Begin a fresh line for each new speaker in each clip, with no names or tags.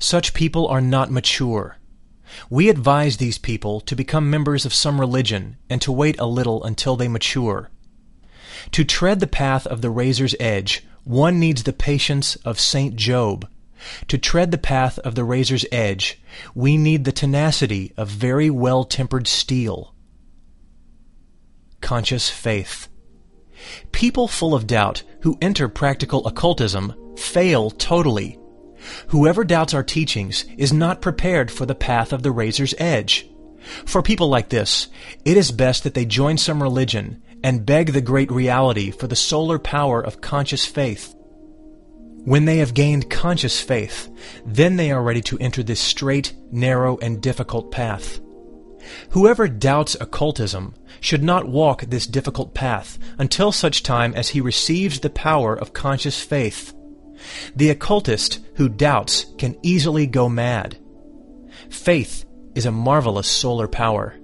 Such people are not mature. We advise these people to become members of some religion and to wait a little until they mature. To tread the path of the razor's edge, one needs the patience of Saint Job. To tread the path of the razor's edge, we need the tenacity of very well-tempered steel. Conscious faith. People full of doubt who enter practical occultism fail totally. Whoever doubts our teachings is not prepared for the path of the razor's edge. For people like this, it is best that they join some religion and beg the great reality for the solar power of conscious faith. When they have gained conscious faith, then they are ready to enter this straight, narrow, and difficult path. Whoever doubts occultism should not walk this difficult path until such time as he receives the power of conscious faith. The occultist who doubts can easily go mad. Faith is a marvelous solar power.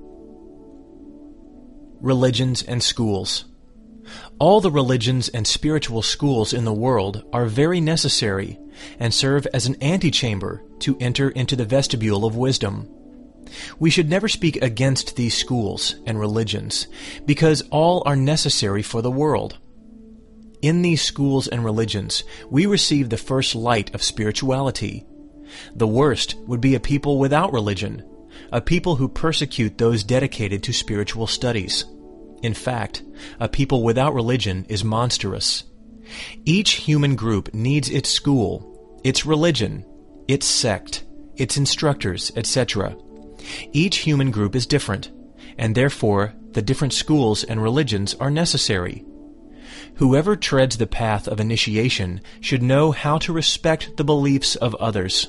Religions and schools. All the religions and spiritual schools in the world are very necessary and serve as an antechamber to enter into the vestibule of wisdom. We should never speak against these schools and religions, because all are necessary for the world. In these schools and religions, we receive the first light of spirituality. The worst would be a people without religion, a people who persecute those dedicated to spiritual studies. In fact, a people without religion is monstrous. Each human group needs its school, its religion, its sect, its instructors, etc. Each human group is different, and therefore the different schools and religions are necessary. Whoever treads the path of initiation should know how to respect the beliefs of others.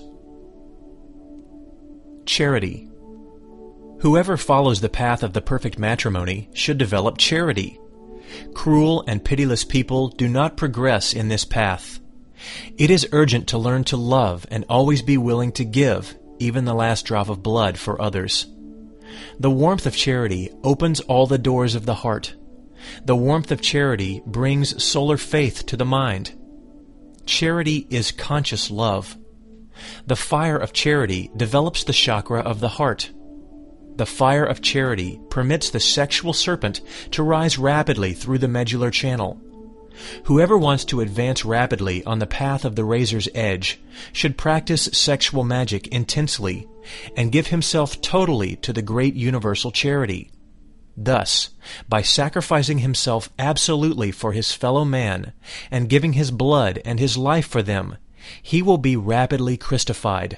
Charity. Whoever follows the path of the perfect matrimony should develop charity. Cruel and pitiless people do not progress in this path. It is urgent to learn to love and always be willing to give, even the last drop of blood, for others. The warmth of charity opens all the doors of the heart. The warmth of charity brings solar faith to the mind. Charity is conscious love. The fire of charity develops the chakra of the heart. The fire of charity permits the sexual serpent to rise rapidly through the medullary channel. Whoever wants to advance rapidly on the path of the razor's edge should practice sexual magic intensely and give himself totally to the great universal charity. Thus, by sacrificing himself absolutely for his fellow man and giving his blood and his life for them, he will be rapidly Christified.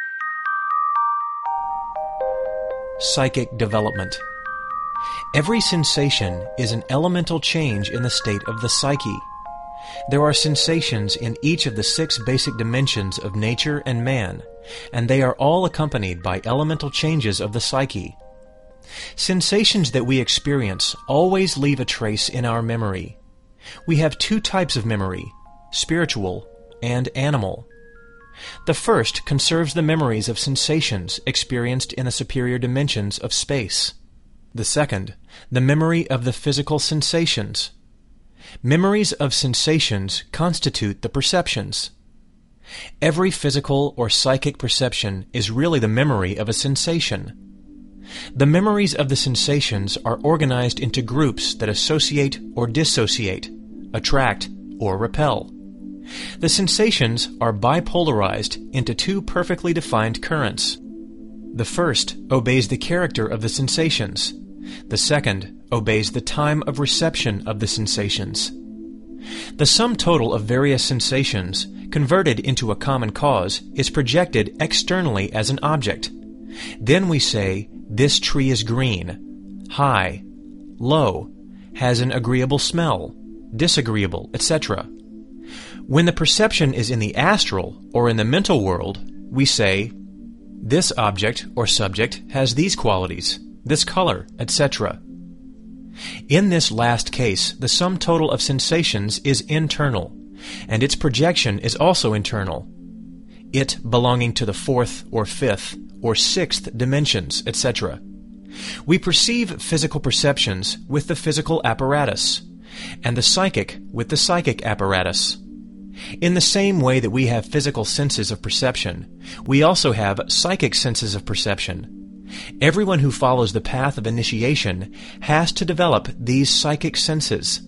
Psychic development. Every sensation is an elemental change in the state of the psyche. There are sensations in each of the 6 basic dimensions of nature and man, and they are all accompanied by elemental changes of the psyche. Sensations that we experience always leave a trace in our memory. We have 2 types of memory, spiritual and animal. The first conserves the memories of sensations experienced in the superior dimensions of space. The second, the memory of the physical sensations. Memories of sensations constitute the perceptions. Every physical or psychic perception is really the memory of a sensation. The memories of the sensations are organized into groups that associate or dissociate, attract or repel. The sensations are bipolarized into 2 perfectly defined currents. The first obeys the character of the sensations. The second obeys the time of reception of the sensations. The sum total of various sensations, converted into a common cause, is projected externally as an object. Then we say, this tree is green, high, low, has an agreeable smell, disagreeable, etc. When the perception is in the astral or in the mental world, we say, this object or subject has these qualities, this color, etc. In this last case, the sum total of sensations is internal, and its projection is also internal, it belonging to the 4th or 5th or 6th dimensions, etc. We perceive physical perceptions with the physical apparatus, and the psychic with the psychic apparatus. In the same way that we have physical senses of perception, we also have psychic senses of perception. Everyone who follows the path of initiation has to develop these psychic senses.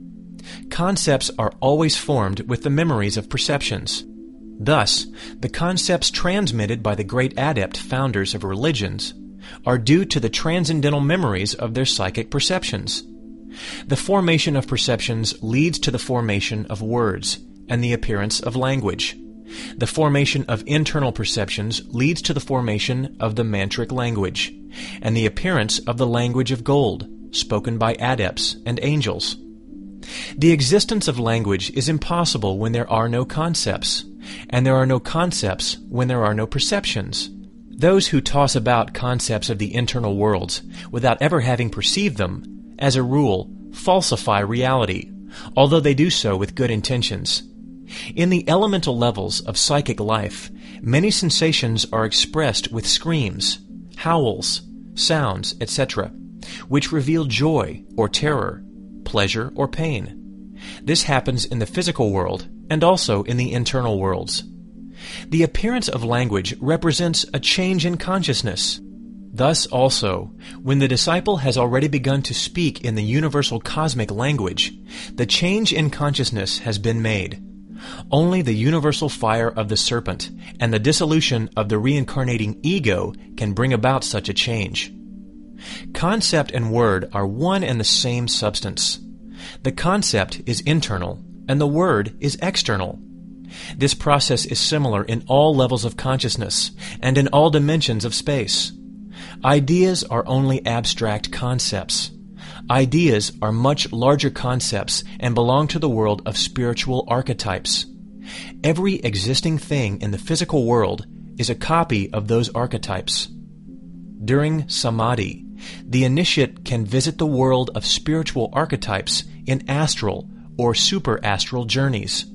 Concepts are always formed with the memories of perceptions. Thus, the concepts transmitted by the great adept founders of religions are due to the transcendental memories of their psychic perceptions. The formation of perceptions leads to the formation of words and the appearance of language. The formation of internal perceptions leads to the formation of the mantric language, and the appearance of the language of gold, spoken by adepts and angels. The existence of language is impossible when there are no concepts, and there are no concepts when there are no perceptions. Those who toss about concepts of the internal worlds without ever having perceived them, as a rule, falsify reality, although they do so with good intentions. In the elemental levels of psychic life, many sensations are expressed with screams, howls, sounds, etc., which reveal joy or terror, pleasure or pain. This happens in the physical world and also in the internal worlds. The appearance of language represents a change in consciousness. Thus also, when the disciple has already begun to speak in the universal cosmic language, the change in consciousness has been made. Only the universal fire of the serpent and the dissolution of the reincarnating ego can bring about such a change. Concept and word are one and the same substance. The concept is internal, and the word is external. This process is similar in all levels of consciousness and in all dimensions of space. Ideas are only abstract concepts. Ideas are much larger concepts and belong to the world of spiritual archetypes. Every existing thing in the physical world is a copy of those archetypes. During samadhi, the initiate can visit the world of spiritual archetypes in astral or superastral journeys.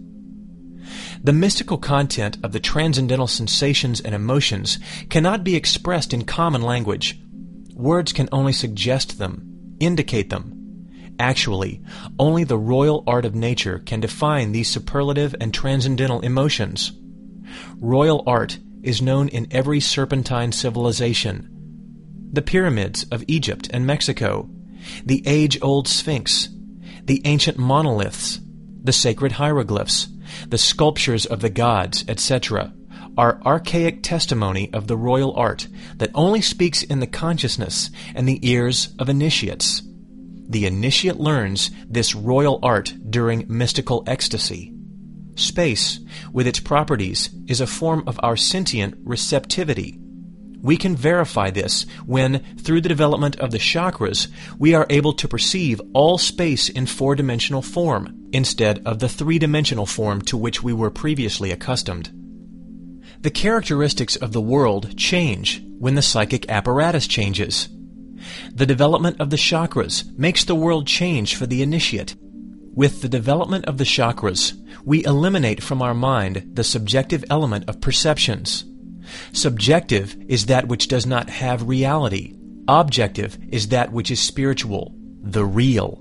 The mystical content of the transcendental sensations and emotions cannot be expressed in common language. Words can only suggest them, indicate them. Actually, only the royal art of nature can define these superlative and transcendental emotions. Royal art is known in every serpentine civilization. The pyramids of Egypt and Mexico, the age-old Sphinx, the ancient monoliths, the sacred hieroglyphs, the sculptures of the gods, etc., are archaic testimony of the royal art that only speaks in the consciousness and the ears of initiates. The initiate learns this royal art during mystical ecstasy. Space, with its properties, is a form of our sentient receptivity. We can verify this when, through the development of the chakras, we are able to perceive all space in four-dimensional form, instead of the three-dimensional form to which we were previously accustomed. The characteristics of the world change when the psychic apparatus changes. The development of the chakras makes the world change for the initiate. With the development of the chakras, we eliminate from our mind the subjective element of perceptions. Subjective is that which does not have reality. Objective is that which is spiritual, the real.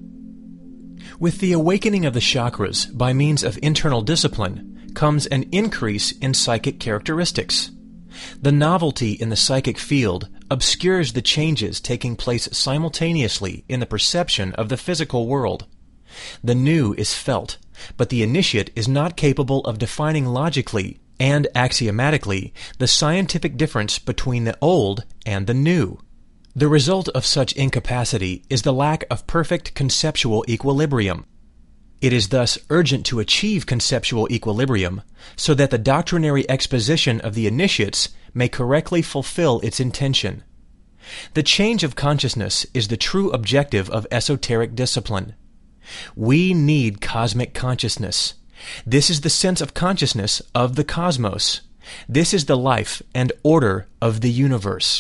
With the awakening of the chakras by means of internal discipline comes an increase in psychic characteristics. The novelty in the psychic field obscures the changes taking place simultaneously in the perception of the physical world. The new is felt, but the initiate is not capable of defining logically and axiomatically the scientific difference between the old and the new. The result of such incapacity is the lack of perfect conceptual equilibrium. It is thus urgent to achieve conceptual equilibrium so that the doctrinary exposition of the initiates may correctly fulfill its intention. The change of consciousness is the true objective of esoteric discipline. We need cosmic consciousness. This is the sense of consciousness of the cosmos. This is the life and order of the universe.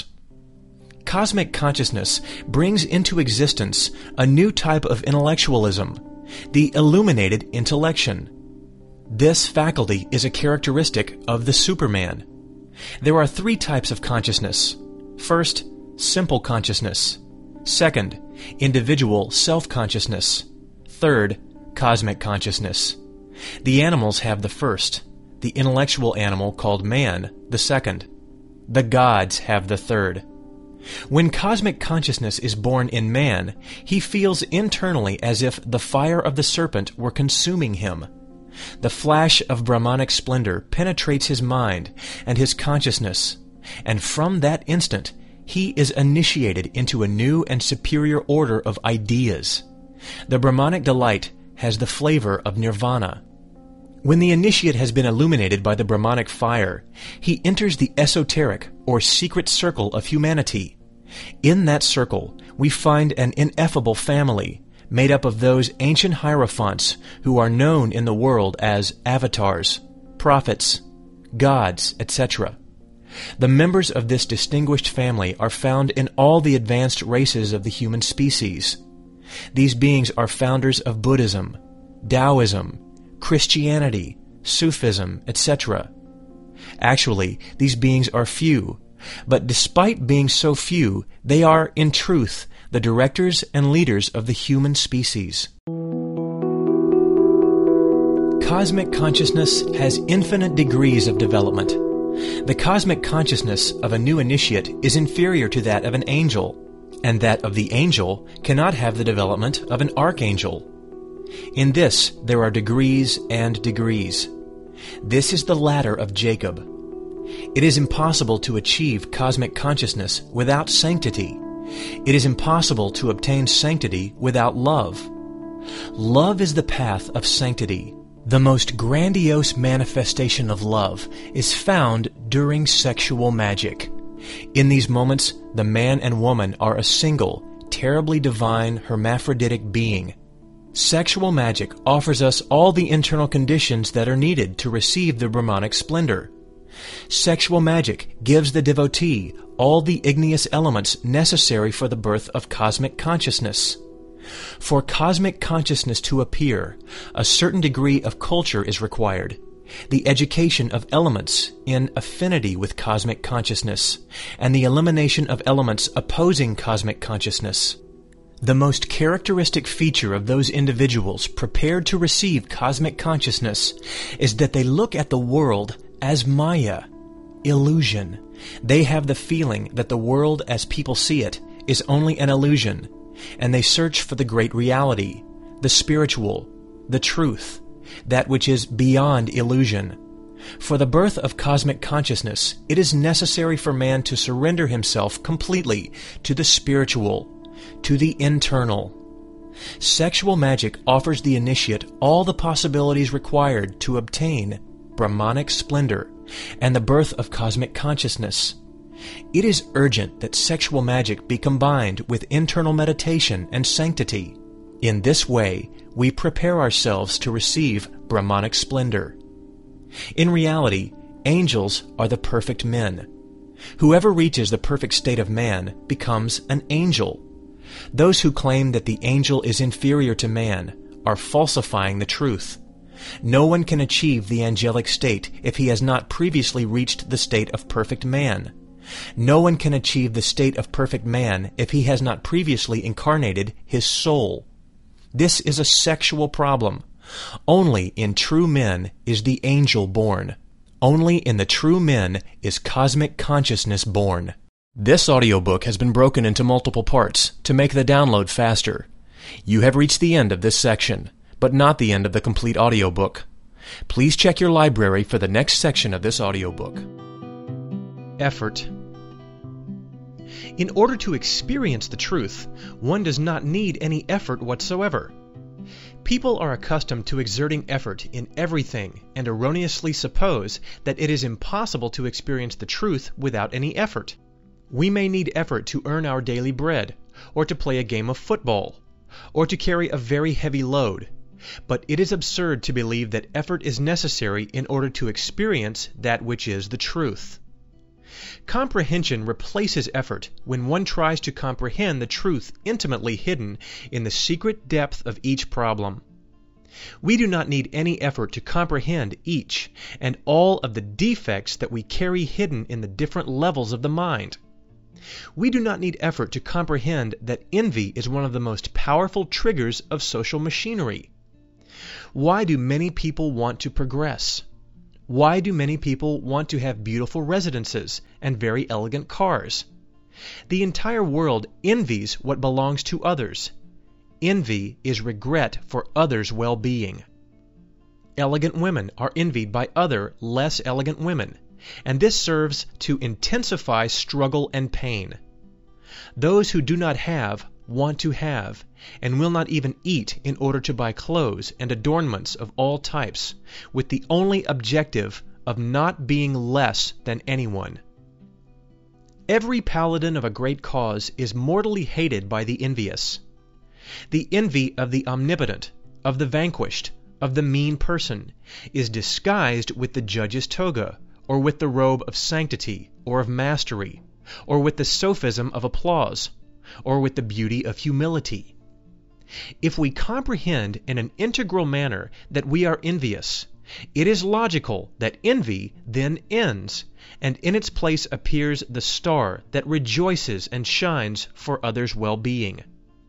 Cosmic consciousness brings into existence a new type of intellectualism, the illuminated intellection. This faculty is a characteristic of the Superman. There are three types of consciousness. First, simple consciousness. Second, individual self-consciousness. Third, cosmic consciousness. The animals have the first, the intellectual animal called man the second. The gods have the third. When cosmic consciousness is born in man, he feels internally as if the fire of the serpent were consuming him. The flash of Brahmanic splendor penetrates his mind and his consciousness, and from that instant he is initiated into a new and superior order of ideas. The Brahmanic delight has the flavor of nirvana. When the initiate has been illuminated by the Brahmanic fire, he enters the esoteric or secret circle of humanity. In that circle, we find an ineffable family made up of those ancient hierophants who are known in the world as avatars, prophets, gods, etc. The members of this distinguished family are found in all the advanced races of the human species. These beings are founders of Buddhism, Taoism, Christianity, Sufism, etc. Actually, these beings are few, but despite being so few, they are, in truth, the directors and leaders of the human species. Cosmic consciousness has infinite degrees of development. The cosmic consciousness of a new initiate is inferior to that of an angel, and that of the angel cannot have the development of an archangel. In this there are degrees and degrees. This is the ladder of Jacob. It is impossible to achieve cosmic consciousness without sanctity. It is impossible to obtain sanctity without love. Love is the path of sanctity. The most grandiose manifestation of love is found during sexual magic. In these moments, the man and woman are a single, terribly divine hermaphroditic being. Sexual magic offers us all the internal conditions that are needed to receive the Brahmanic splendor. Sexual magic gives the devotee all the igneous elements necessary for the birth of cosmic consciousness. For cosmic consciousness to appear, a certain degree of culture is required, the education of elements in affinity with cosmic consciousness, and the elimination of elements opposing cosmic consciousness. The most characteristic feature of those individuals prepared to receive cosmic consciousness is that they look at the world as Maya, illusion. They have the feeling that the world as people see it is only an illusion, and they search for the great reality, the spiritual, the truth, that which is beyond illusion. For the birth of cosmic consciousness, it is necessary for man to surrender himself completely to the spiritual, to the internal. Sexual magic offers the initiate all the possibilities required to obtain Brahmanic splendor and the birth of cosmic consciousness. It is urgent that sexual magic be combined with internal meditation and sanctity. In this way, we prepare ourselves to receive Brahmanic splendor. In reality, angels are the perfect men. Whoever reaches the perfect state of man becomes an angel. Those who claim that the angel is inferior to man are falsifying the truth. No one can achieve the angelic state if he has not previously reached the state of perfect man. No one can achieve the state of perfect man if he has not previously incarnated his soul. This is a sexual problem. Only in true men is the angel born. Only in the true men is cosmic consciousness born. This audiobook has been broken into multiple parts to make the download faster. You have reached the end of this section, but not the end of the complete audiobook. Please check your library for the next section of this audiobook. Effort. In order to experience the truth, one does not need any effort whatsoever. People are accustomed to exerting effort in everything and erroneously suppose that it is impossible to experience the truth without any effort. We may need effort to earn our daily bread, or to play a game of football, or to carry a very heavy load, but it is absurd to believe that effort is necessary in order to experience that which is the truth. Comprehension replaces effort when one tries to comprehend the truth intimately hidden in the secret depth of each problem. We do not need any effort to comprehend each and all of the defects that we carry hidden in the different levels of the mind. We do not need effort to comprehend that envy is one of the most powerful triggers of social machinery. Why do many people want to progress? Why do many people want to have beautiful residences and very elegant cars? The entire world envies what belongs to others. Envy is regret for others' well-being. Elegant women are envied by other, less elegant women, and this serves to intensify struggle and pain. Those who do not have want to have, and will not even eat in order to buy clothes and adornments of all types, with the only objective of not being less than anyone. Every paladin of a great cause is mortally hated by the envious. The envy of the omnipotent, of the vanquished, of the mean person, is disguised with the judge's toga, or with the robe of sanctity, or of mastery, or with the sophism of applause, or with the beauty of humility. If we comprehend in an integral manner that we are envious, it is logical that envy then ends, and in its place appears the star that rejoices and shines for others' well-being.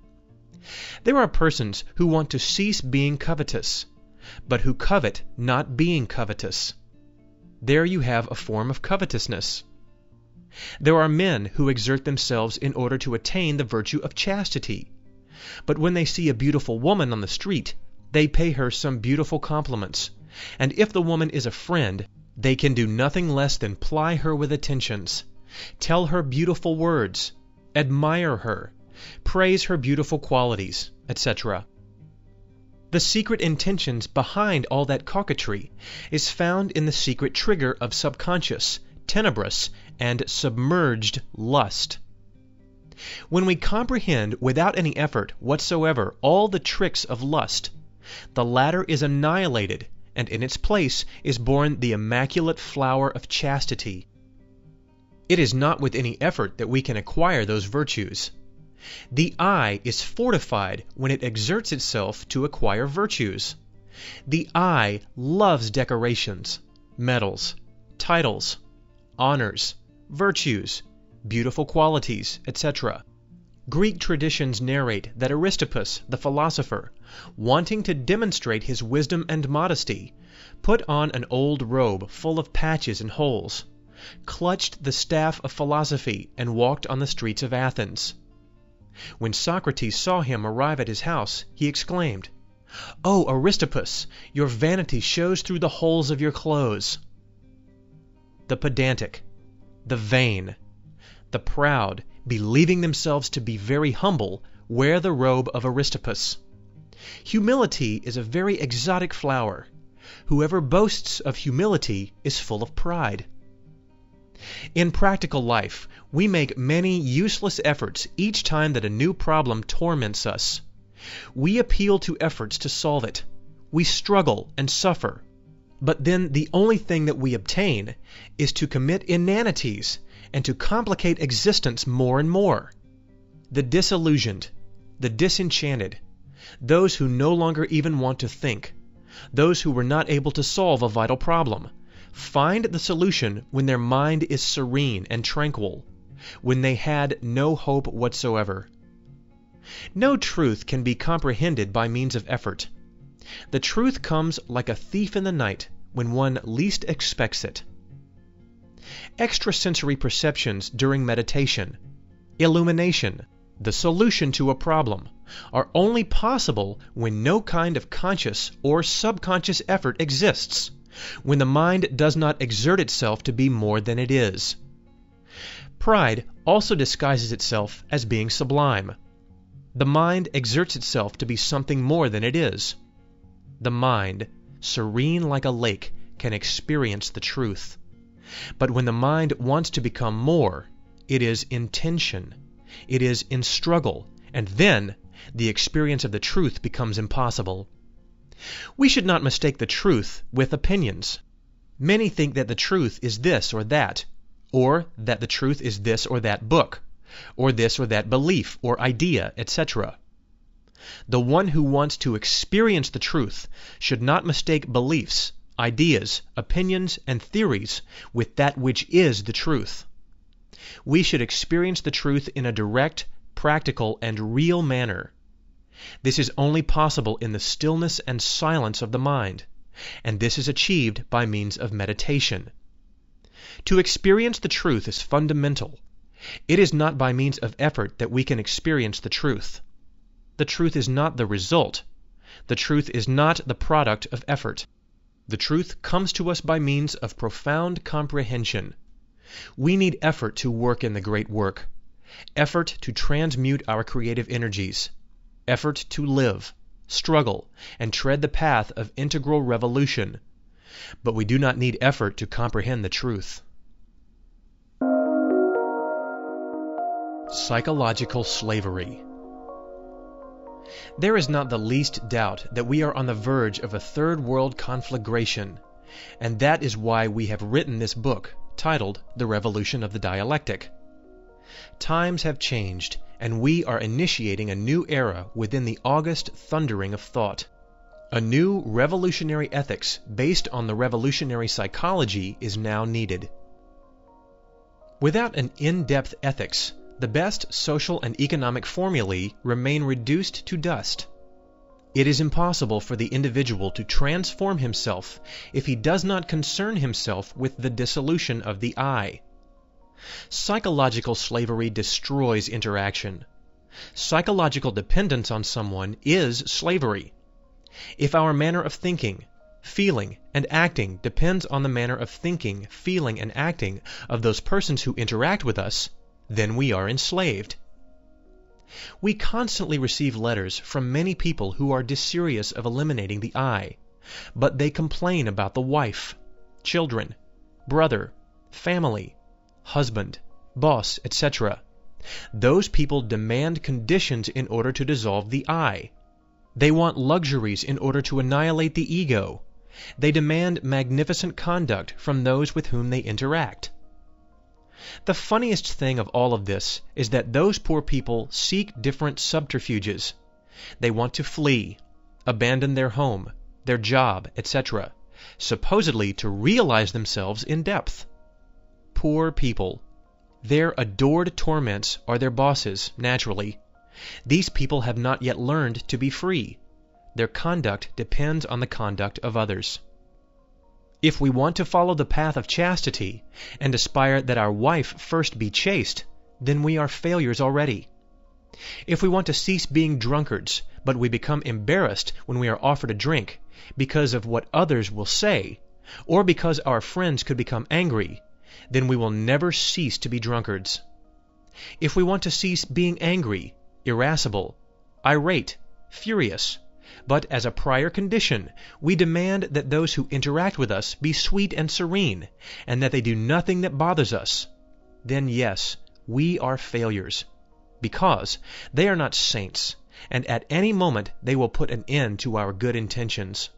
There are persons who want to cease being covetous, but who covet not being covetous. There you have a form of covetousness. There are men who exert themselves in order to attain the virtue of chastity, but when they see a beautiful woman on the street, they pay her some beautiful compliments, and if the woman is a friend, they can do nothing less than ply her with attentions, tell her beautiful words, admire her, praise her beautiful qualities, etc. The secret intentions behind all that coquetry is found in the secret trigger of subconscious, tenebrous, and submerged lust. When we comprehend without any effort whatsoever all the tricks of lust, the latter is annihilated, and in its place is born the immaculate flower of chastity. It is not with any effort that we can acquire those virtues. The eye is fortified when it exerts itself to acquire virtues. The eye loves decorations, medals, titles, honors, virtues, beautiful qualities, etc. Greek traditions narrate that Aristippus, the philosopher, wanting to demonstrate his wisdom and modesty, put on an old robe full of patches and holes, clutched the staff of philosophy, and walked on the streets of Athens. When Socrates saw him arrive at his house, he exclaimed, "O Aristippus, your vanity shows through the holes of your clothes." The pedantic, the vain, the proud, believing themselves to be very humble, wear the robe of Aristippus. Humility is a very exotic flower. Whoever boasts of humility is full of pride. In practical life, we make many useless efforts each time that a new problem torments us. We appeal to efforts to solve it. We struggle and suffer. But then the only thing that we obtain is to commit inanities and to complicate existence more and more. The disillusioned, the disenchanted, those who no longer even want to think, those who were not able to solve a vital problem, find the solution when their mind is serene and tranquil, when they had no hope whatsoever. No truth can be comprehended by means of effort. The truth comes like a thief in the night when one least expects it. Extrasensory perceptions during meditation, illumination, the solution to a problem, are only possible when no kind of conscious or subconscious effort exists, when the mind does not exert itself to be more than it is. Pride also disguises itself as being sublime. The mind exerts itself to be something more than it is. The mind, serene like a lake, can experience the truth. But when the mind wants to become more, it is in tension, it is in struggle, and then the experience of the truth becomes impossible. We should not mistake the truth with opinions. Many think that the truth is this or that, or that the truth is this or that book, or this or that belief or idea, etc. The one who wants to experience the truth should not mistake beliefs, ideas, opinions, and theories with that which is the truth. We should experience the truth in a direct, practical, and real manner. This is only possible in the stillness and silence of the mind, and this is achieved by means of meditation. To experience the truth is fundamental. It is not by means of effort that we can experience the truth. The truth is not the result. The truth is not the product of effort. The truth comes to us by means of profound comprehension. We need effort to work in the great work, effort to transmute our creative energies, effort to live, struggle, and tread the path of integral revolution. But we do not need effort to comprehend the truth. Psychological slavery. There is not the least doubt that we are on the verge of a third world conflagration, and that is why we have written this book titled The Revolution of the Dialectic. Times have changed, and we are initiating a new era within the august thundering of thought. A new revolutionary ethics based on the revolutionary psychology is now needed. Without an in-depth ethics, the best social and economic formulae remain reduced to dust. It is impossible for the individual to transform himself if he does not concern himself with the dissolution of the I. Psychological slavery destroys interaction. Psychological dependence on someone is slavery. If our manner of thinking, feeling, and acting depends on the manner of thinking, feeling, and acting of those persons who interact with us, then we are enslaved. We constantly receive letters from many people who are desirous of eliminating the I, but they complain about the wife, children, brother, family, husband, boss, etc. Those people demand conditions in order to dissolve the I. They want luxuries in order to annihilate the ego. They demand magnificent conduct from those with whom they interact. The funniest thing of all of this is that those poor people seek different subterfuges. They want to flee, abandon their home, their job, etc., supposedly to realize themselves in depth. Poor people. Their adored torments are their bosses, naturally. These people have not yet learned to be free. Their conduct depends on the conduct of others. If we want to follow the path of chastity and aspire that our wife first be chaste, then we are failures already. If we want to cease being drunkards, but we become embarrassed when we are offered a drink because of what others will say, or because our friends could become angry, then we will never cease to be drunkards. If we want to cease being angry, irascible, irate, furious, but as a prior condition, we demand that those who interact with us be sweet and serene, and that they do nothing that bothers us, then yes, we are failures, because they are not saints, and at any moment they will put an end to our good intentions.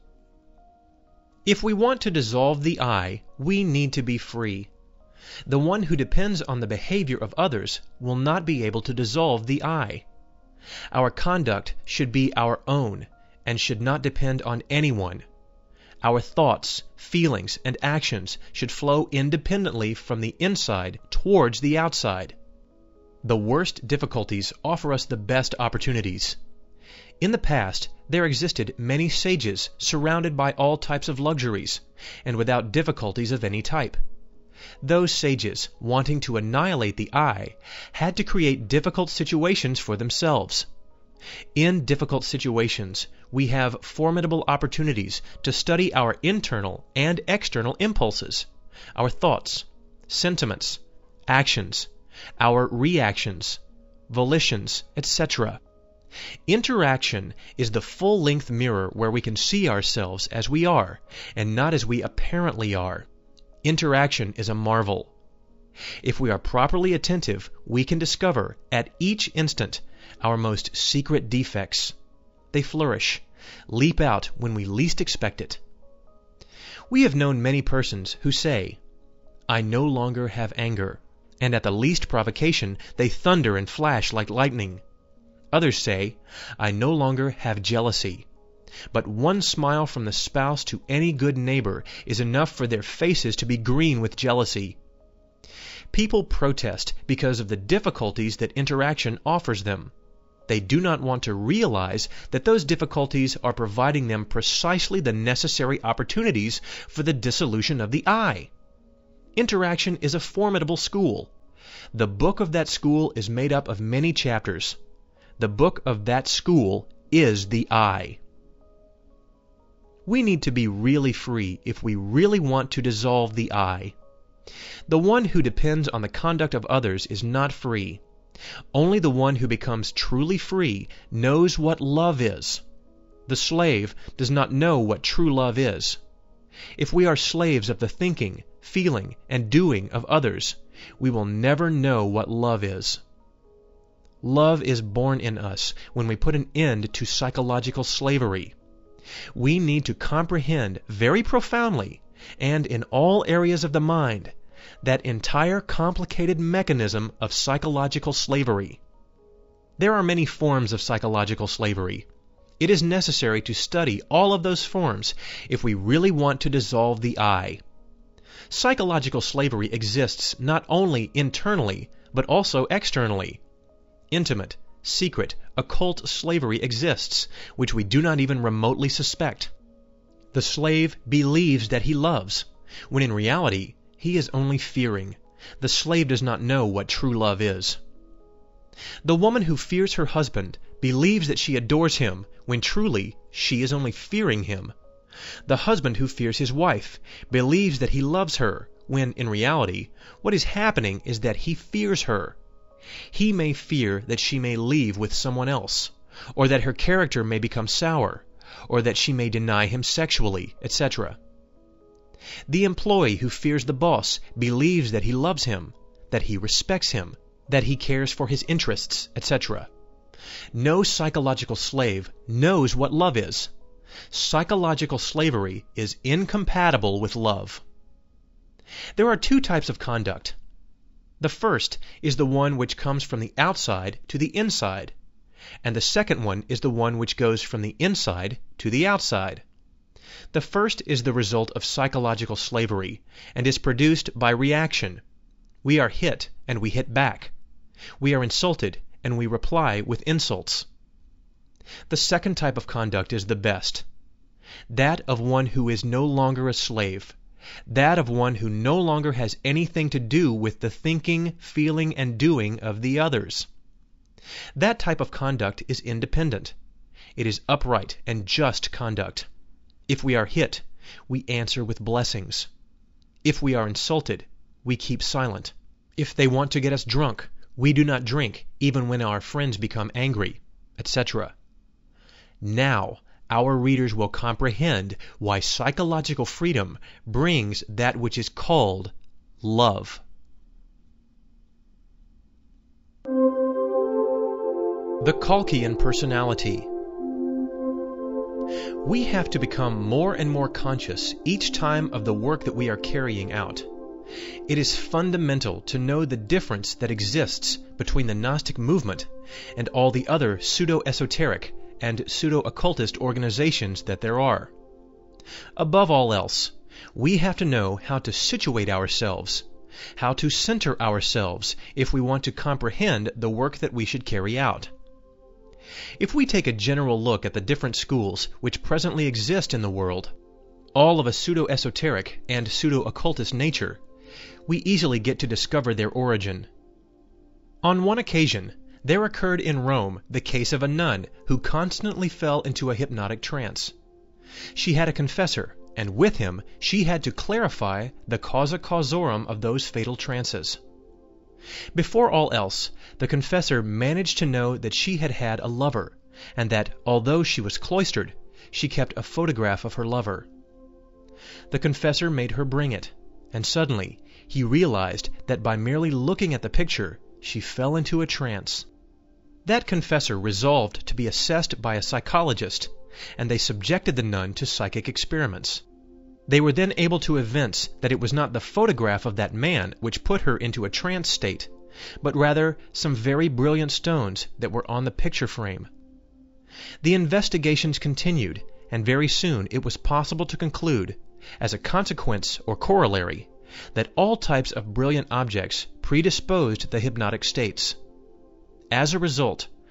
If we want to dissolve the I, we need to be free. The one who depends on the behavior of others will not be able to dissolve the I. Our conduct should be our own, and should not depend on anyone. Our thoughts, feelings, and actions should flow independently from the inside towards the outside. The worst difficulties offer us the best opportunities. In the past, there existed many sages surrounded by all types of luxuries, and without difficulties of any type. Those sages, wanting to annihilate the I, had to create difficult situations for themselves. In difficult situations, we have formidable opportunities to study our internal and external impulses, our thoughts, sentiments, actions, our reactions, volitions, etc. Interaction is the full-length mirror where we can see ourselves as we are, and not as we apparently are. Interaction is a marvel. If we are properly attentive, we can discover, at each instant, our most secret defects. They flourish, leap out when we least expect it. We have known many persons who say, "I no longer have anger," and at the least provocation they thunder and flash like lightning. Others say, "I no longer have jealousy." But one smile from the spouse to any good neighbor is enough for their faces to be green with jealousy. People protest because of the difficulties that interaction offers them. They do not want to realize that those difficulties are providing them precisely the necessary opportunities for the dissolution of the I. Interaction is a formidable school. The book of that school is made up of many chapters. The book of that school is the I. We need to be really free if we really want to dissolve the I. The one who depends on the conduct of others is not free. Only the one who becomes truly free knows what love is. The slave does not know what true love is. If we are slaves of the thinking, feeling, and doing of others, we will never know what love is. Love is born in us when we put an end to psychological slavery. We need to comprehend very profoundly, and in all areas of the mind, that entire complicated mechanism of psychological slavery. There are many forms of psychological slavery. It is necessary to study all of those forms if we really want to dissolve the I. Psychological slavery exists not only internally, but also externally. Intimate, secret, occult slavery exists, which we do not even remotely suspect. The slave believes that he loves, when in reality he is only fearing. The slave does not know what true love is. The woman who fears her husband believes that she adores him, when truly she is only fearing him. The husband who fears his wife believes that he loves her, when in reality what is happening is that he fears her. He may fear that she may leave with someone else, or that her character may become sour, or that she may deny him sexually, etc. The employee who fears the boss believes that he loves him, that he respects him, that he cares for his interests, etc. No psychological slave knows what love is. Psychological slavery is incompatible with love. There are two types of conduct. The first is the one which comes from the outside to the inside, and the second one is the one which goes from the inside to the outside. The first is the result of psychological slavery, and is produced by reaction. We are hit, and we hit back. We are insulted, and we reply with insults. The second type of conduct is the best. That of one who is no longer a slave. That of one who no longer has anything to do with the thinking, feeling, and doing of the others. That type of conduct is independent. It is upright and just conduct. If we are hit, we answer with blessings. If we are insulted, we keep silent. If they want to get us drunk, we do not drink, even when our friends become angry, etc. Now, our readers will comprehend why psychological freedom brings that which is called love. The Kalkian personality. We have to become more and more conscious each time of the work that we are carrying out. It is fundamental to know the difference that exists between the Gnostic movement and all the other pseudo-esoteric and pseudo-occultist organizations that there are. Above all else, we have to know how to situate ourselves, how to center ourselves if we want to comprehend the work that we should carry out. If we take a general look at the different schools which presently exist in the world, all of a pseudo-esoteric and pseudo-occultist nature, we easily get to discover their origin. On one occasion, there occurred in Rome the case of a nun who constantly fell into a hypnotic trance. She had a confessor, and with him she had to clarify the causa causorum of those fatal trances. Before all else, the confessor managed to know that she had had a lover, and that, although she was cloistered, she kept a photograph of her lover. The confessor made her bring it, and suddenly he realized that by merely looking at the picture, she fell into a trance. That confessor resolved to be assessed by a psychologist, and they subjected the nun to psychic experiments. They were then able to evince that it was not the photograph of that man which put her into a trance state, but rather some very brilliant stones that were on the picture frame. The investigations continued, and very soon it was possible to conclude, as a consequence or corollary, that all types of brilliant objects predisposed the hypnotic states. As a result,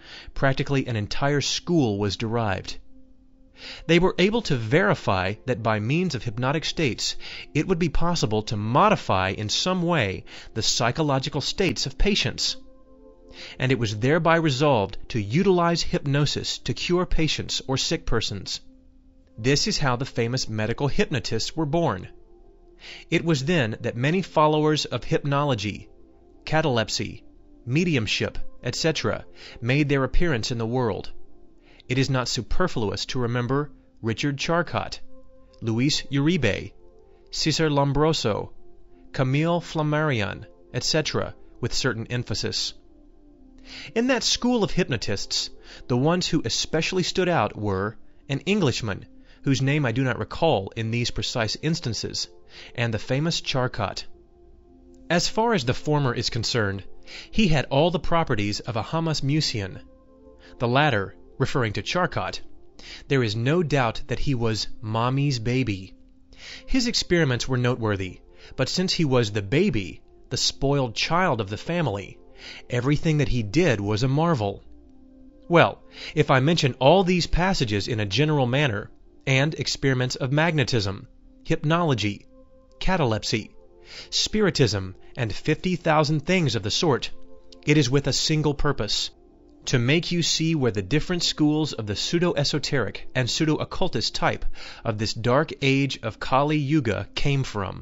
Practically an entire school was derived. They were able to verify that by means of hypnotic states, it would be possible to modify in some way the psychological states of patients. And it was thereby resolved to utilize hypnosis to cure patients or sick persons. This is how the famous medical hypnotists were born. It was then that many followers of hypnology, catalepsy, mediumship, etc., made their appearance in the world. It is not superfluous to remember Richard Charcot, Luis Uribe, Cesar Lombroso, Camille Flammarion, etc., with certain emphasis. In that school of hypnotists, the ones who especially stood out were an Englishman, whose name I do not recall in these precise instances, and the famous Charcot. As far as the former is concerned, he had all the properties of a homusmusian. The latter, referring to Charcot, there is no doubt that he was Mommy's baby. His experiments were noteworthy, but since he was the baby, the spoiled child of the family, everything that he did was a marvel. Well, if I mention all these passages in a general manner, and experiments of magnetism, hypnology, catalepsy, spiritism, and 50,000 things of the sort, it is with a single purpose: to make you see where the different schools of the pseudo-esoteric and pseudo-occultist type of this dark age of Kali Yuga came from.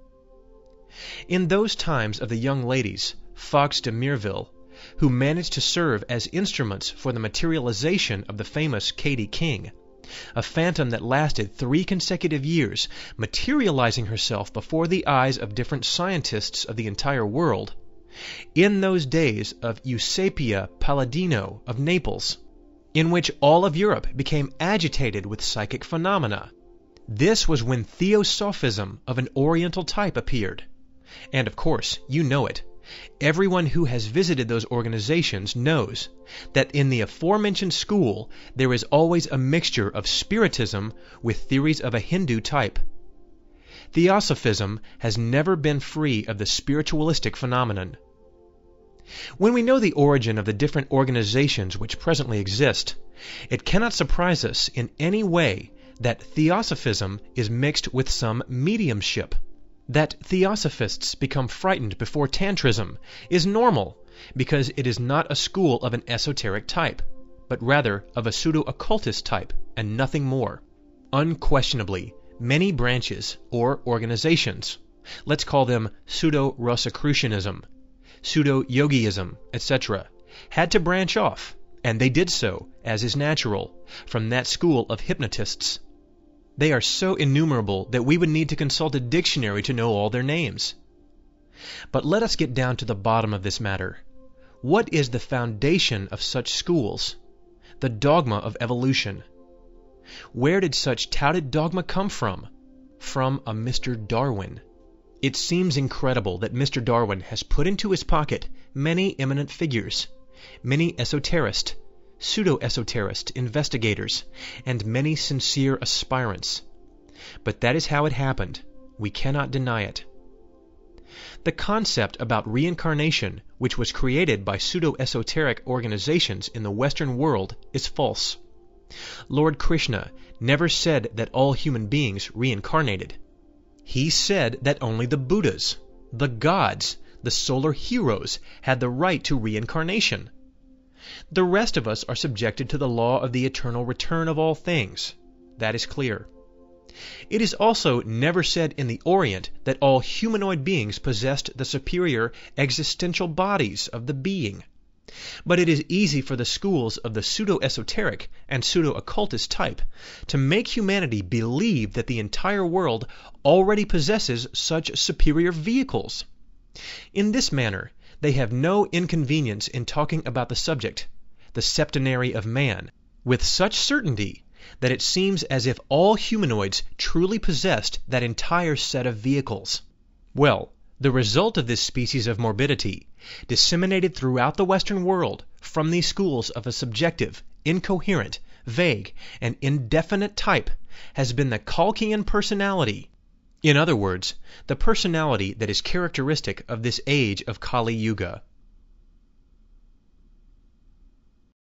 In those times of the young ladies, Fox de Mireville, who managed to serve as instruments for the materialization of the famous Katie King, a phantom that lasted 3 consecutive years, materializing herself before the eyes of different scientists of the entire world, in those days of Eusapia Palladino of Naples, in which all of Europe became agitated with psychic phenomena. This was when Theosophism of an Oriental type appeared. And of course, you know it. Everyone who has visited those organizations knows that in the aforementioned school there is always a mixture of spiritism with theories of a Hindu type. Theosophism has never been free of the spiritualistic phenomenon. When we know the origin of the different organizations which presently exist, it cannot surprise us in any way that Theosophism is mixed with some mediumship. That Theosophists become frightened before Tantrism is normal, because it is not a school of an esoteric type, but rather of a pseudo-occultist type, and nothing more. Unquestionably, many branches, or organizations, let's call them pseudo-Rosicrucianism, pseudo-yogiism, etc., had to branch off, and they did so, as is natural, from that school of hypnotists. They are so innumerable that we would need to consult a dictionary to know all their names. But let us get down to the bottom of this matter. What is the foundation of such schools? The dogma of evolution. Where did such touted dogma come from? From a Mr. Darwin. It seems incredible that Mr. Darwin has put into his pocket many eminent figures, many esoterists, pseudo-esoterist investigators, and many sincere aspirants. But that is how it happened. We cannot deny it. The concept about reincarnation, which was created by pseudo-esoteric organizations in the Western world, is false. Lord Krishna never said that all human beings reincarnated. He said that only the Buddhas, the gods, the solar heroes had the right to reincarnation. The rest of us are subjected to the law of the eternal return of all things. That is clear. It is also never said in the Orient that all humanoid beings possessed the superior existential bodies of the being. But it is easy for the schools of the pseudo-esoteric and pseudo-occultist type to make humanity believe that the entire world already possesses such superior vehicles. In this manner, they have no inconvenience in talking about the subject, the septenary of man, with such certainty that it seems as if all humanoids truly possessed that entire set of vehicles. Well, the result of this species of morbidity, disseminated throughout the Western world from these schools of a subjective, incoherent, vague, and indefinite type, has been the Kalkian personality. In other words, the personality that is characteristic of this age of Kali Yuga.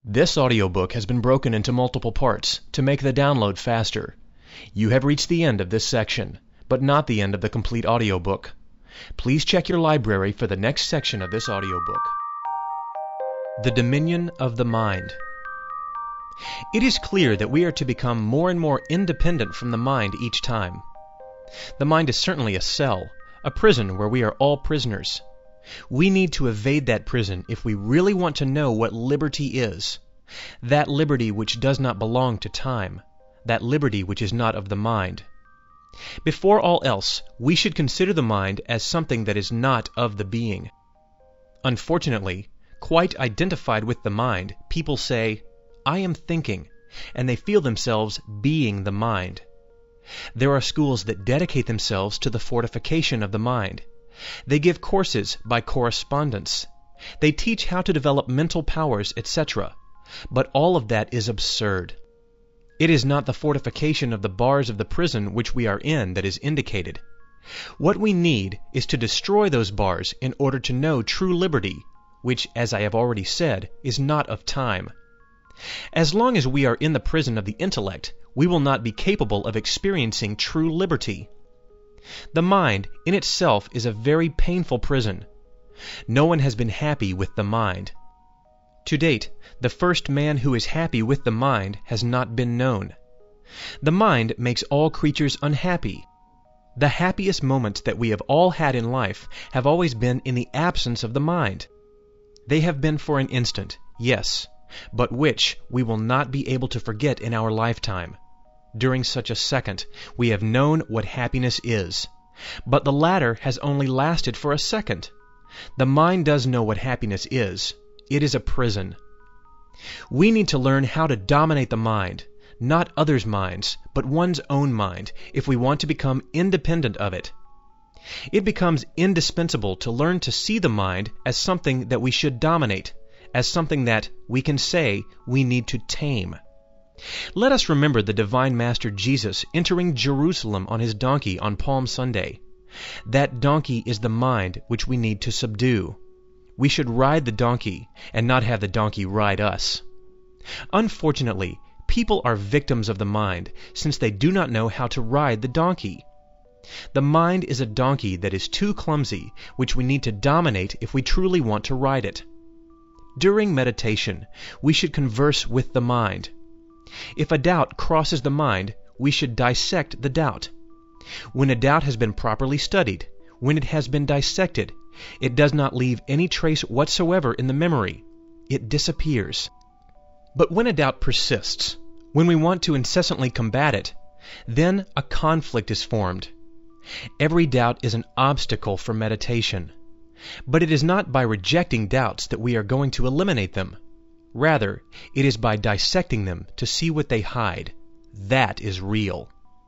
This audiobook has been broken into multiple parts to make the download faster. You have reached the end of this section, but not the end of the complete audiobook. Please check your library for the next section of this audiobook. The Dominion of the Mind. It is clear that we are to become more and more independent from the mind each time. The mind is certainly a cell, a prison where we are all prisoners. We need to evade that prison if we really want to know what liberty is. That liberty which does not belong to time. That liberty which is not of the mind. Before all else, we should consider the mind as something that is not of the being. Unfortunately, quite identified with the mind, people say, "I am thinking," and they feel themselves being the mind. There are schools that dedicate themselves to the fortification of the mind. They give courses by correspondence. They teach how to develop mental powers, etc. But all of that is absurd. It is not the fortification of the bars of the prison which we are in that is indicated. What we need is to destroy those bars in order to know true liberty, which, as I have already said, is not of time. As long as we are in the prison of the intellect, we will not be capable of experiencing true liberty. The mind, in itself, is a very painful prison. No one has been happy with the mind. To date, the first man who is happy with the mind has not been known. The mind makes all creatures unhappy. The happiest moments that we have all had in life have always been in the absence of the mind. They have been for an instant, yes, but which we will not be able to forget in our lifetime. During such a second, we have known what happiness is. But the latter has only lasted for a second. The mind does know what happiness is. It is a prison. We need to learn how to dominate the mind, not others' minds, but one's own mind, if we want to become independent of it. It becomes indispensable to learn to see the mind as something that we should dominate, as something that, we can say, we need to tame. Let us remember the Divine Master Jesus entering Jerusalem on his donkey on Palm Sunday. That donkey is the mind which we need to subdue. We should ride the donkey, and not have the donkey ride us. Unfortunately, people are victims of the mind, since they do not know how to ride the donkey. The mind is a donkey that is too clumsy, which we need to dominate if we truly want to ride it. During meditation, we should converse with the mind. If a doubt crosses the mind, we should dissect the doubt. When a doubt has been properly studied, when it has been dissected, it does not leave any trace whatsoever in the memory. It disappears. But when a doubt persists, when we want to incessantly combat it, then a conflict is formed. Every doubt is an obstacle for meditation. But it is not by rejecting doubts that we are going to eliminate them. Rather, it is by dissecting them to see what they hide. That is real.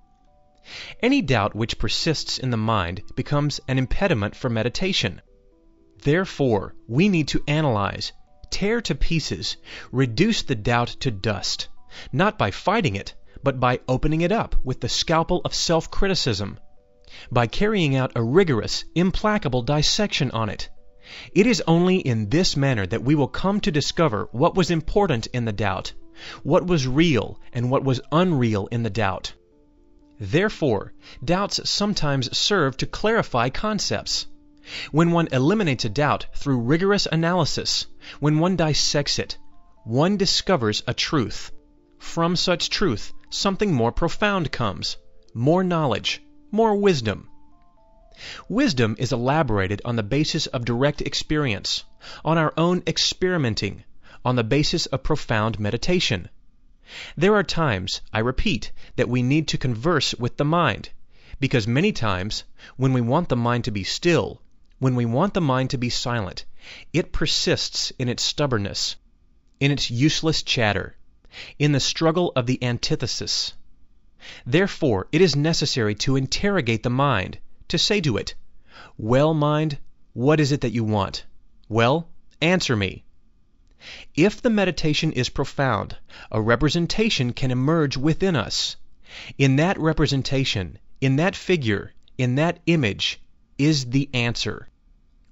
Any doubt which persists in the mind becomes an impediment for meditation. Therefore, we need to analyze, tear to pieces, reduce the doubt to dust, not by fighting it, but by opening it up with the scalpel of self-criticism, by carrying out a rigorous, implacable dissection on it. It is only in this manner that we will come to discover what was important in the doubt, what was real and what was unreal in the doubt. Therefore, doubts sometimes serve to clarify concepts. When one eliminates a doubt through rigorous analysis, when one dissects it, one discovers a truth. From such truth, something more profound comes, more knowledge, more wisdom. Wisdom is elaborated on the basis of direct experience, on our own experimenting, on the basis of profound meditation. There are times, I repeat, that we need to converse with the mind, because many times, when we want the mind to be still, when we want the mind to be silent, it persists in its stubbornness, in its useless chatter, in the struggle of the antithesis. Therefore, it is necessary to interrogate the mind, to say to it, "Well, mind, what is it that you want? Well, answer me." If the meditation is profound, a representation can emerge within us. In that representation, in that figure, in that image, is the answer.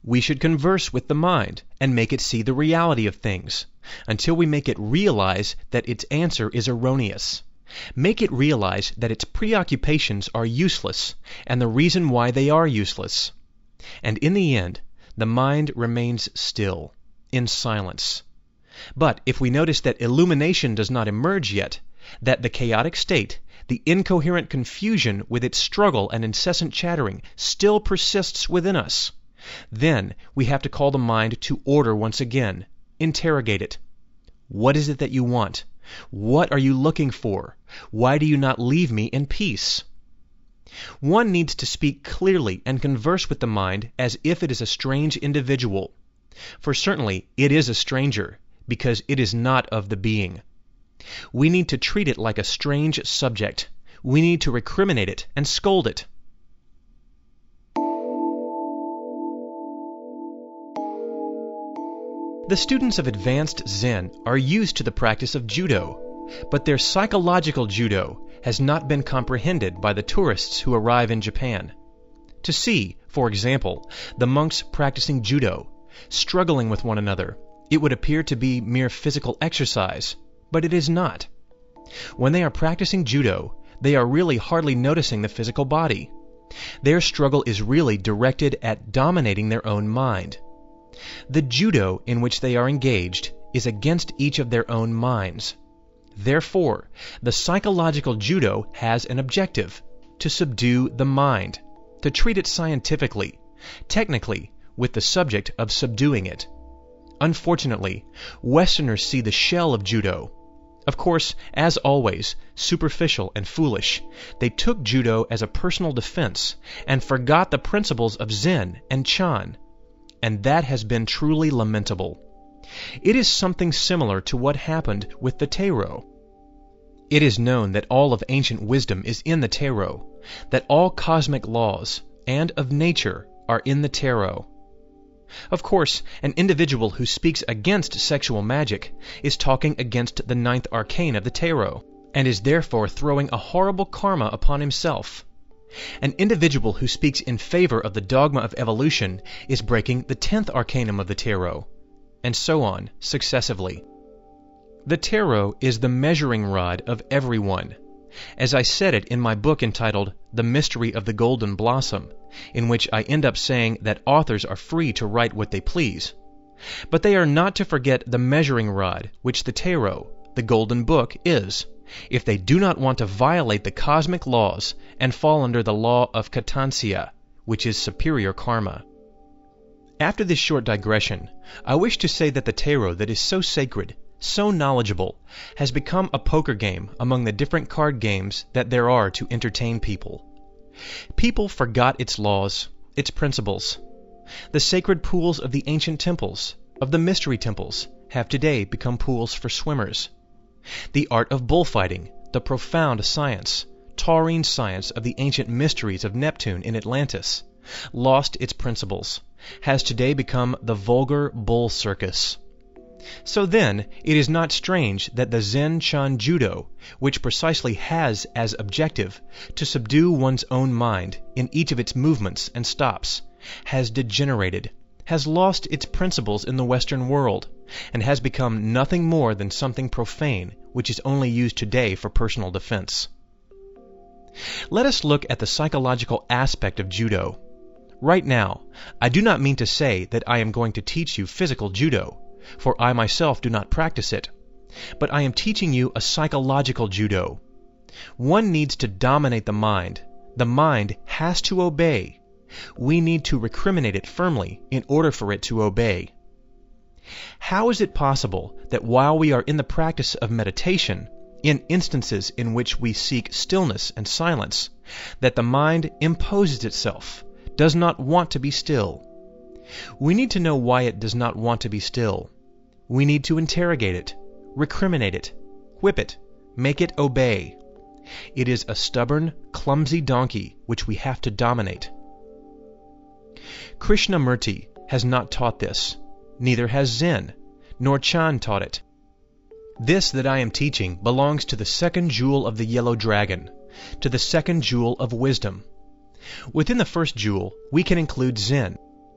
We should converse with the mind and make it see the reality of things, until we make it realize that its answer is erroneous. Make it realize that its preoccupations are useless, and the reason why they are useless. And in the end, the mind remains still, in silence. But if we notice that illumination does not emerge yet, that the chaotic state, the incoherent confusion with its struggle and incessant chattering, still persists within us, then we have to call the mind to order once again, interrogate it. What is it that you want? What are you looking for? Why do you not leave me in peace? One needs to speak clearly and converse with the mind as if it is a strange individual. For certainly it is a stranger, because it is not of the being. We need to treat it like a strange subject. We need to recriminate it and scold it. The students of advanced Zen are used to the practice of judo, but their psychological judo has not been comprehended by the tourists who arrive in Japan. To see, for example, the monks practicing judo, struggling with one another, it would appear to be mere physical exercise, but it is not. When they are practicing judo, they are really hardly noticing the physical body. Their struggle is really directed at dominating their own mind. The judo in which they are engaged is against each of their own minds. Therefore, the psychological judo has an objective: to subdue the mind, to treat it scientifically, technically, with the subject of subduing it. Unfortunately, Westerners see the shell of judo. Of course, as always, superficial and foolish, they took judo as a personal defense and forgot the principles of Zen and Chan, and that has been truly lamentable. It is something similar to what happened with the Teiro. It is known that all of ancient wisdom is in the Teiro, that all cosmic laws and of nature are in the Teiro. Of course, an individual who speaks against sexual magic is talking against the ninth arcane of the Teiro, and is therefore throwing a horrible karma upon himself. An individual who speaks in favor of the dogma of evolution is breaking the 10th arcanum of the Teiro, and so on, successively. The Teiro is the measuring rod of everyone. As I said it in my book entitled The Mystery of the Golden Blossom, in which I end up saying that authors are free to write what they please. But they are not to forget the measuring rod, which the Teiro, the Golden Book, is, if they do not want to violate the cosmic laws and fall under the law of Katansia, which is superior karma. After this short digression, I wish to say that the Teiro that is so sacred, so knowledgeable, has become a poker game among the different card games that there are to entertain people. People forgot its laws, its principles. The sacred pools of the ancient temples, of the mystery temples, have today become pools for swimmers. The art of bullfighting, the profound science, taurine science of the ancient mysteries of Neptune in Atlantis, lost its principles, has today become the vulgar bull circus. So then, it is not strange that the Zen-Chan Judo, which precisely has as objective to subdue one's own mind in each of its movements and stops, has degenerated, has lost its principles in the Western world, and has become nothing more than something profane which is only used today for personal defense. Let us look at the psychological aspect of judo. Right now, I do not mean to say that I am going to teach you physical judo, for I myself do not practice it, but I am teaching you a psychological judo. One needs to dominate the mind. The mind has to obey. We need to recriminate it firmly in order for it to obey. How is it possible that while we are in the practice of meditation, in instances in which we seek stillness and silence, that the mind imposes itself, does not want to be still? We need to know why it does not want to be still. We need to interrogate it, recriminate it, whip it, make it obey. It is a stubborn, clumsy donkey which we have to dominate. Krishnamurti has not taught this, neither has Zen, nor Chan taught it. This that I am teaching belongs to the second jewel of the yellow dragon, to the second jewel of wisdom. Within the first jewel, we can include Zen.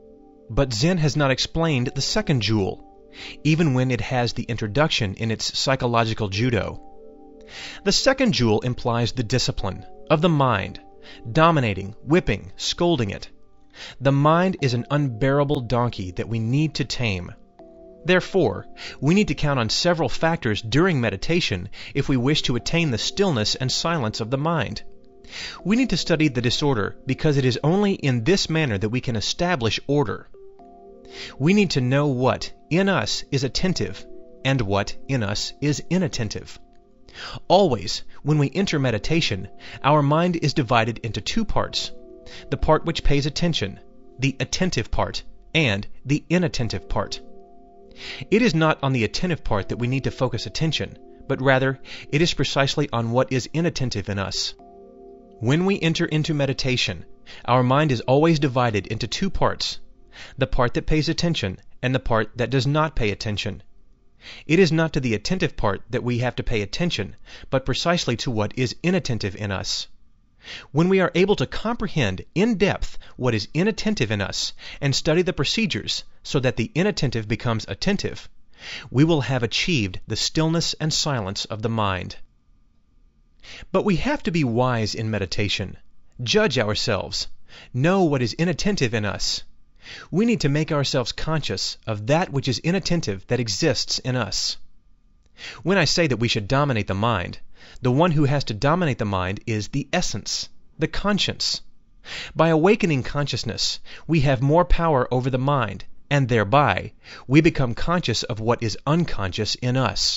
But Zen has not explained the second jewel, even when it has the introduction in its psychological judo. The second jewel implies the discipline of the mind, dominating, whipping, scolding it. The mind is an unbearable donkey that we need to tame. Therefore, we need to count on several factors during meditation if we wish to attain the stillness and silence of the mind. We need to study the disorder because it is only in this manner that we can establish order. We need to know what in us is attentive and what in us is inattentive. Always, when we enter meditation, our mind is divided into two parts: the part which pays attention, the attentive part, and the inattentive part. It is not on the attentive part that we need to focus attention, but rather it is precisely on what is inattentive in us. When we enter into meditation, our mind is always divided into two parts: the part that pays attention and the part that does not pay attention. It is not to the attentive part that we have to pay attention, but precisely to what is inattentive in us. When we are able to comprehend in depth what is inattentive in us and study the procedures so that the inattentive becomes attentive, we will have achieved the stillness and silence of the mind. But we have to be wise in meditation, judge ourselves, know what is inattentive in us. We need to make ourselves conscious of that which is inattentive that exists in us. When I say that we should dominate the mind, the one who has to dominate the mind is the essence, the conscience. By awakening consciousness, we have more power over the mind, and thereby we become conscious of what is unconscious in us.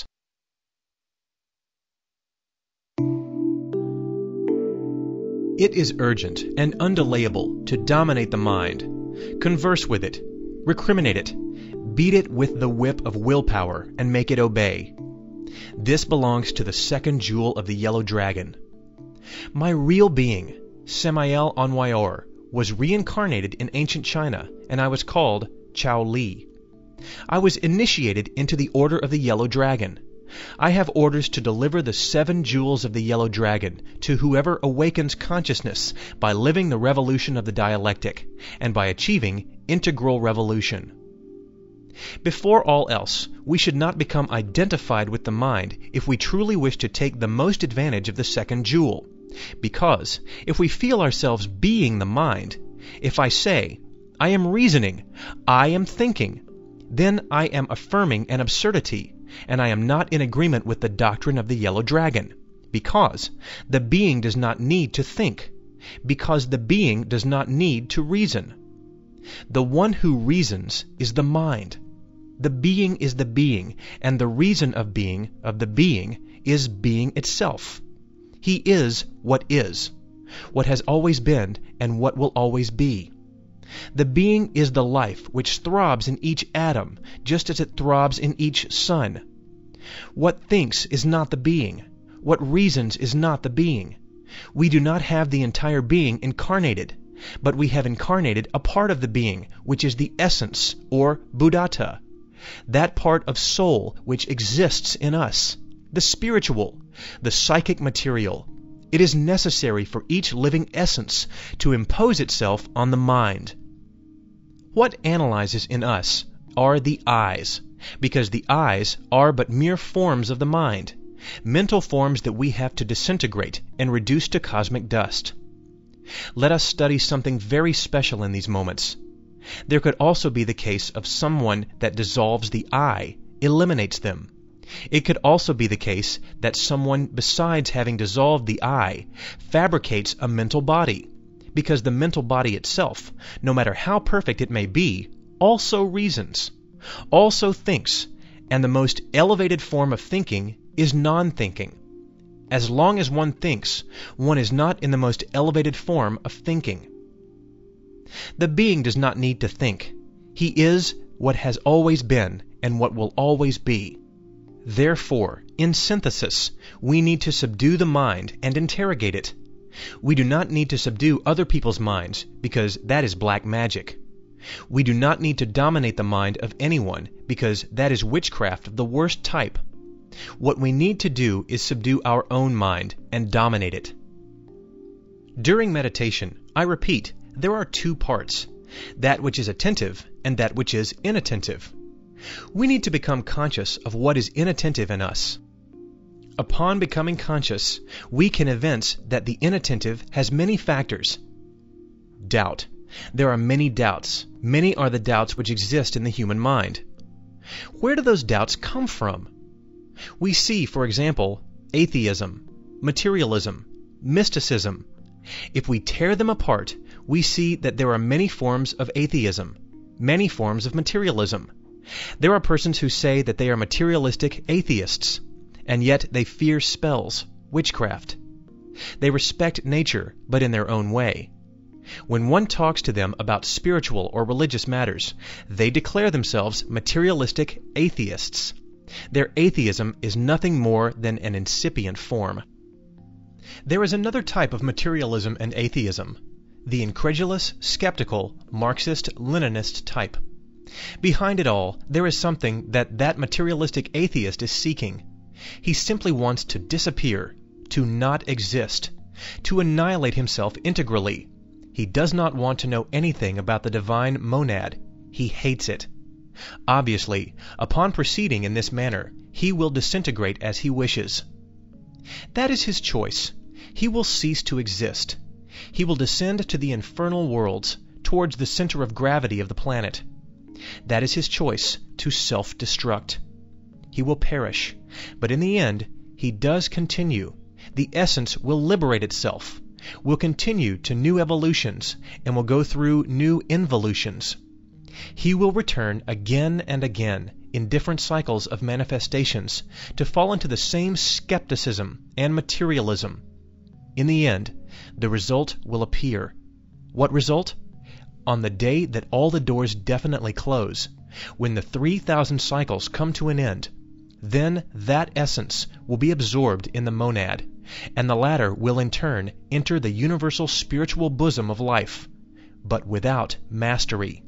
It is urgent and undelayable to dominate the mind. Converse with it, recriminate it, beat it with the whip of willpower, and make it obey. This belongs to the second jewel of the yellow dragon. My real being, Samael Onwayor, was reincarnated in ancient China, and I was called Chao Li. I was initiated into the Order of the Yellow Dragon. I have orders to deliver the 7 jewels of the Yellow Dragon to whoever awakens consciousness by living the revolution of the dialectic, and by achieving integral revolution. Before all else, we should not become identified with the mind if we truly wish to take the most advantage of the second jewel, because if we feel ourselves being the mind, if I say, I am reasoning, I am thinking, then I am affirming an absurdity, and I am not in agreement with the doctrine of the yellow dragon, because the being does not need to think, because the being does not need to reason. The one who reasons is the mind. The being is the being, and the reason of the being is being itself. He is, what has always been, and what will always be. The being is the life which throbs in each atom, just as it throbs in each sun. What thinks is not the being. What reasons is not the being. We do not have the entire being incarnated, but we have incarnated a part of the being, which is the essence, or Buddhata, that part of soul which exists in us, the spiritual, the psychic material. It is necessary for each living essence to impose itself on the mind. What analyzes in us are the eyes, because the eyes are but mere forms of the mind, mental forms that we have to disintegrate and reduce to cosmic dust. Let us study something very special in these moments. There could also be the case of someone that dissolves the eye, eliminates them. It could also be the case that someone, besides having dissolved the eye, fabricates a mental body, because the mental body itself, no matter how perfect it may be, also reasons, also thinks, and the most elevated form of thinking is non-thinking. As long as one thinks, one is not in the most elevated form of thinking. The being does not need to think. He is what has always been and what will always be. Therefore, in synthesis, we need to subdue the mind and interrogate it. We do not need to subdue other people's minds, because that is black magic. We do not need to dominate the mind of anyone, because that is witchcraft of the worst type. What we need to do is subdue our own mind and dominate it. During meditation, I repeat, there are two parts, that which is attentive and that which is inattentive. We need to become conscious of what is inattentive in us. Upon becoming conscious, we can evince that the inattentive has many factors. Doubt. There are many doubts. Many are the doubts which exist in the human mind. Where do those doubts come from? We see, for example, atheism, materialism, mysticism. If we tear them apart, we see that there are many forms of atheism, many forms of materialism. There are persons who say that they are materialistic atheists, and yet they fear spells, witchcraft. They respect nature, but in their own way. When one talks to them about spiritual or religious matters, they declare themselves materialistic atheists. Their atheism is nothing more than an incipient form. There is another type of materialism and atheism, the incredulous, skeptical, Marxist-Leninist type. Behind it all, there is something that materialistic atheist is seeking. He simply wants to disappear, to not exist, to annihilate himself integrally. He does not want to know anything about the divine monad. He hates it. Obviously, upon proceeding in this manner, he will disintegrate as he wishes. That is his choice. He will cease to exist. He will descend to the infernal worlds, towards the center of gravity of the planet. That is his choice, to self-destruct. He will perish, but in the end, he does continue. The essence will liberate itself, will continue to new evolutions, and will go through new involutions. He will return again and again in different cycles of manifestations to fall into the same skepticism and materialism. In the end, the result will appear. What result? On the day that all the doors definitely close, when the 3,000 cycles come to an end, then that essence will be absorbed in the monad, and the latter will in turn enter the universal spiritual bosom of life, but without mastery.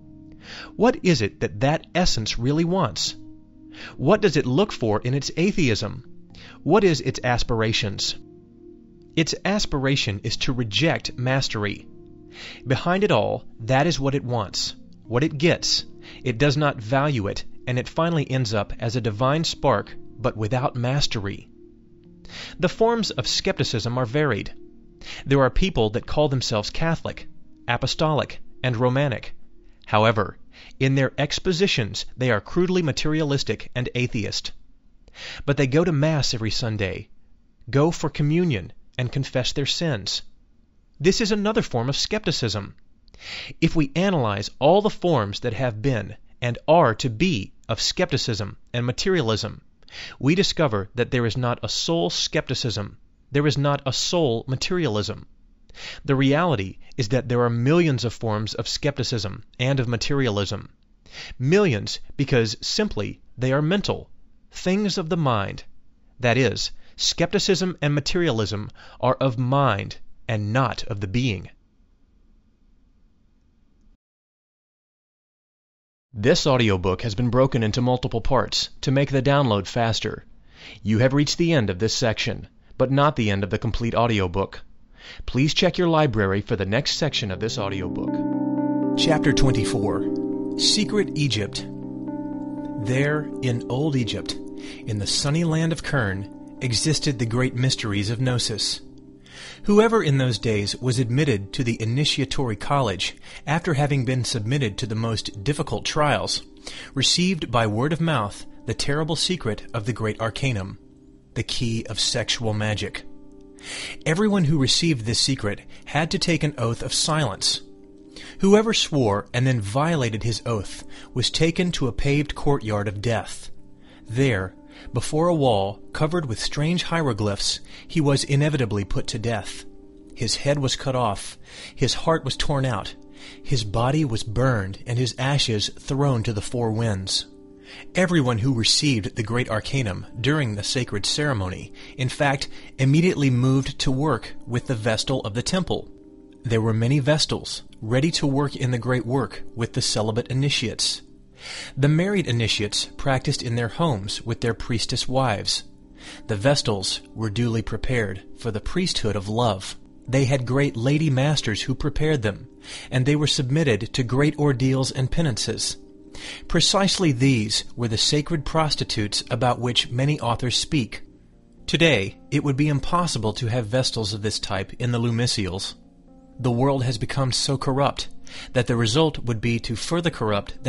What is it that essence really wants? What does it look for in its atheism? What is its aspirations? Its aspiration is to reject mastery. Behind it all, that is what it wants, what it gets. It does not value it, and it finally ends up as a divine spark, but without mastery. The forms of skepticism are varied. There are people that call themselves Catholic, Apostolic, and Romanic. However, in their expositions, they are crudely materialistic and atheist. But they go to Mass every Sunday, go for communion, and confess their sins. This is another form of skepticism. If we analyze all the forms that have been and are to be of skepticism and materialism, we discover that there is not a soul skepticism, there is not a soul materialism. The reality is that there are millions of forms of skepticism and of materialism. Millions because simply they are mental, things of the mind. That is, skepticism and materialism are of mind and not of the being. This audiobook has been broken into multiple parts to make the download faster. You have reached the end of this section, but not the end of the complete audiobook. Please check your library for the next section of this audiobook. Chapter 24. Secret Egypt. There, in old Egypt, in the sunny land of Kern, existed the great mysteries of Gnosis. Whoever in those days was admitted to the initiatory college, after having been submitted to the most difficult trials, received by word of mouth the terrible secret of the great arcanum, the key of sexual magic. Everyone who received this secret had to take an oath of silence. Whoever swore and then violated his oath was taken to a paved courtyard of death. There, before a wall covered with strange hieroglyphs, he was inevitably put to death. His head was cut off, his heart was torn out, his body was burned, and his ashes thrown to the four winds. Everyone who received the great arcanum during the sacred ceremony, in fact, immediately moved to work with the Vestal of the temple. There were many Vestals, ready to work in the great work with the celibate initiates. The married initiates practiced in their homes with their priestess wives. The Vestals were duly prepared for the priesthood of love. They had great lady masters who prepared them, and they were submitted to great ordeals and penances. Precisely these were the sacred prostitutes about which many authors speak. Today, it would be impossible to have vestals of this type in the Lumicials. The world has become so corrupt that the result would be to further corrupt that